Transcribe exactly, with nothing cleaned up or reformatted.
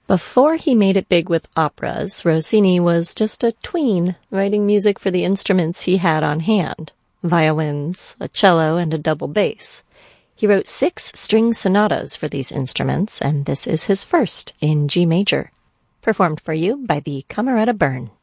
Before he made it big with operas, Rossini was just a tween, writing music for the instruments he had on hand, violins, a cello, and a double bass. He wrote six string sonatas for these instruments, and this is his first in G major, performed for you by the Camerata Bern.